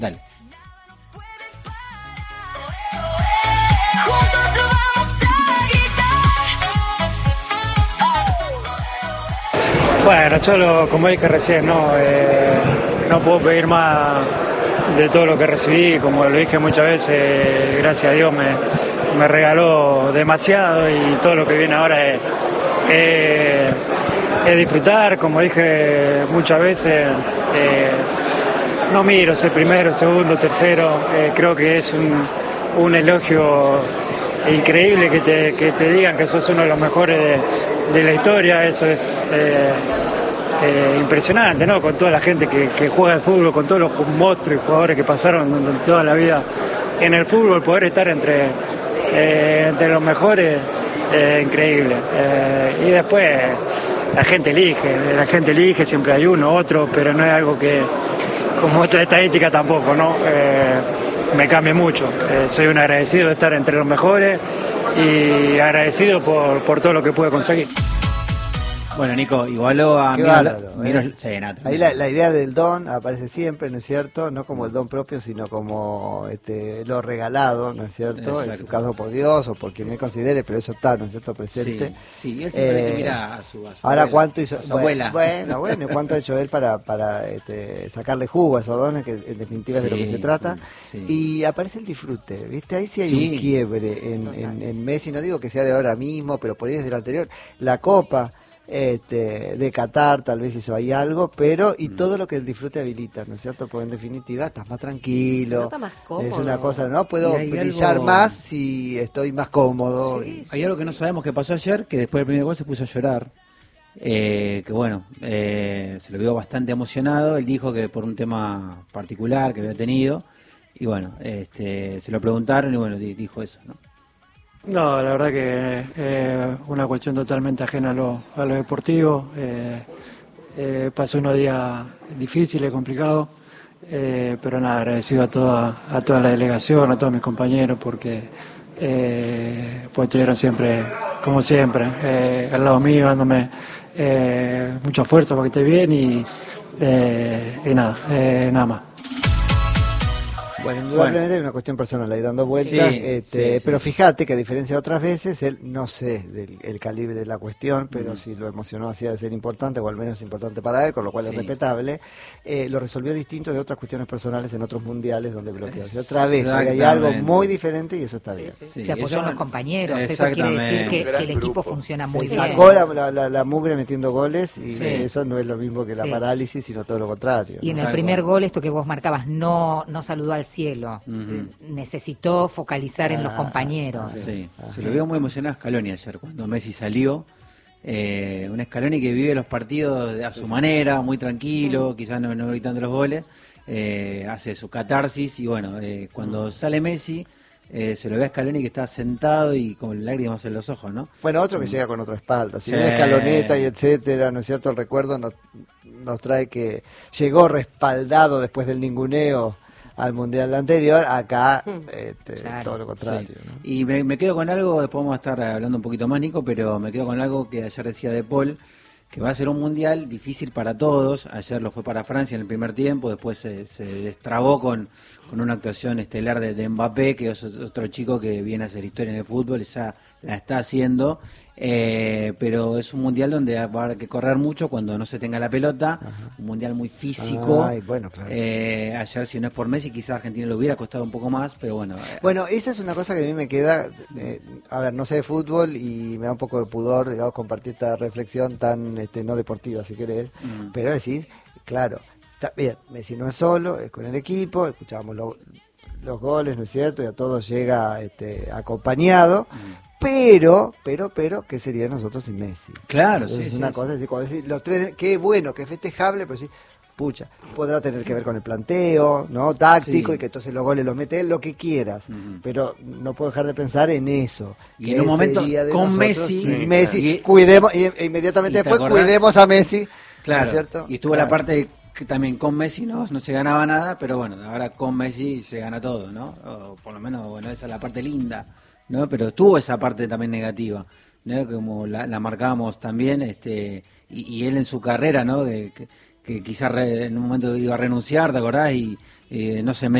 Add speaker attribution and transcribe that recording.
Speaker 1: Dale.
Speaker 2: Bueno, yo como dije recién, no puedo pedir más de todo lo que recibí, como lo dije muchas veces, gracias a Dios me regaló demasiado y todo lo que viene ahora es disfrutar, como dije muchas veces, no miro ser primero, segundo, tercero, creo que es un elogio increíble que te digan que sos uno de los mejores de la historia, eso es impresionante, ¿no? Con toda la gente que juega al fútbol, con todos los monstruos y jugadores que pasaron durante toda la vida en el fútbol, poder estar entre los mejores, increíble. Y después la gente elige, siempre hay uno, otro, pero no es algo que, como otra estadística tampoco, ¿no? Me cambia mucho. Soy un agradecido de estar entre los mejores y agradecido por todo lo que pude conseguir.
Speaker 1: Bueno, Nico, igualó a Miros Senato.
Speaker 3: Ahí la idea del don aparece siempre, ¿no es cierto? No como el don propio, sino como lo regalado, ¿no es cierto?
Speaker 1: Exacto.
Speaker 3: En su caso por Dios o por quien él considere, pero eso está, ¿no es cierto? Presente.
Speaker 1: Sí, él siempre mira a su
Speaker 3: ahora,
Speaker 1: abuela,
Speaker 3: ¿cuánto hizo?
Speaker 1: a su abuela.
Speaker 3: Bueno, ¿cuánto ha hecho él para sacarle jugo a esos dones, que en definitiva es de lo que se trata?
Speaker 1: Sí.
Speaker 3: Y aparece el disfrute, ¿viste? Ahí sí hay un quiebre en Messi, no digo que sea de ahora mismo, pero por ahí desde lo anterior. La Copa de Qatar tal vez hizo ahí algo, pero todo lo que el disfrute habilita, ¿no es cierto? Porque en definitiva estás más tranquilo,
Speaker 4: más cómodo.
Speaker 3: Es una cosa, ¿no? Puedo brillar más si estoy más cómodo.
Speaker 4: Sí.
Speaker 1: Hay algo que no sabemos que pasó ayer, que después del primer gol se puso a llorar, que bueno, se lo vio bastante emocionado. Él dijo que por un tema particular que había tenido, y bueno, se lo preguntaron y bueno, dijo eso, ¿no?
Speaker 2: No, la verdad que una cuestión totalmente ajena a lo deportivo. Pasé unos días difíciles, complicados, pero nada, agradecido a toda la delegación, a todos mis compañeros, porque pues estuvieron siempre, como siempre, al lado mío, dándome mucha fuerza para que esté bien y nada más.
Speaker 3: Bueno, indudablemente hay una cuestión personal ahí dando vueltas, pero fíjate que a diferencia de otras veces, él no sé el calibre de la cuestión, pero si lo emocionó hacía de ser importante, o al menos importante para él, con lo cual es respetable, lo resolvió distinto de otras cuestiones personales en otros mundiales donde bloqueó. Y otra vez hay algo muy diferente y eso está bien.
Speaker 4: Se apoyó en los compañeros, eso quiere decir que el equipo funciona muy bien.
Speaker 3: Sacó la mugre metiendo goles y eso no es lo mismo que la parálisis, sino todo lo contrario.
Speaker 4: Y en el primer gol, esto que vos marcabas, no saludó al cielo, necesitó focalizar en los compañeros.
Speaker 1: Se lo vio muy emocionado a Scaloni ayer cuando Messi salió. Un Scaloni que vive los partidos a su manera, muy tranquilo, quizás no gritando los goles, hace su catarsis y bueno, cuando sale Messi se lo ve a Scaloni que está sentado y con lágrimas en los ojos, ¿no?
Speaker 3: Bueno, otro que llega con otra espalda, si bien Escaloneta y etcétera, ¿no es cierto? El recuerdo nos trae que llegó respaldado después del ninguneo al mundial anterior, acá todo lo contrario, ¿no?
Speaker 1: Y me quedo con algo, después vamos a estar hablando un poquito más, Nico, pero me quedo con algo que ayer decía De Paul, que va a ser un mundial difícil para todos. Ayer lo fue para Francia en el primer tiempo, después se destrabó con una actuación estelar de Mbappé, que es otro chico que viene a hacer historia en el fútbol y ya la está haciendo, pero es un mundial donde va a haber que correr mucho cuando no se tenga la pelota. Un mundial muy físico.
Speaker 3: Bueno, claro.
Speaker 1: Ayer, si no es por Messi, quizás a Argentina le hubiera costado un poco más, pero bueno.
Speaker 3: Bueno, esa es una cosa que a mí me queda, a ver, no sé de fútbol y me da un poco de pudor, digamos, compartir esta reflexión tan no deportiva, si querés, pero decís, claro, está bien, Messi no es solo, es con el equipo, escuchábamos los goles, ¿no es cierto? Y a todos llega acompañado, pero, ¿qué sería de nosotros sin Messi?
Speaker 1: Claro,
Speaker 3: entonces,
Speaker 1: sí.
Speaker 3: Es una cosa, cuando decís, los tres, qué bueno, qué festejable, pero sí, pucha, podrá tener que ver con el planteo, ¿no? Táctico, y que entonces los goles los mete él, lo que quieras, pero no puedo dejar de pensar en eso.
Speaker 1: Y en un momento con Messi,
Speaker 3: sin Messi, cuidemos, y inmediatamente después cuidemos a Messi,
Speaker 1: claro,
Speaker 3: ¿no es cierto?
Speaker 1: Y estuvo la parte que también con Messi no se ganaba nada, pero bueno, ahora con Messi se gana todo, ¿no? O por lo menos, bueno, esa es la parte linda, ¿no? Pero tuvo esa parte también negativa, ¿no? Como la marcábamos también, y él en su carrera, ¿no? que quizás en un momento iba a renunciar, ¿te acordás? Y no se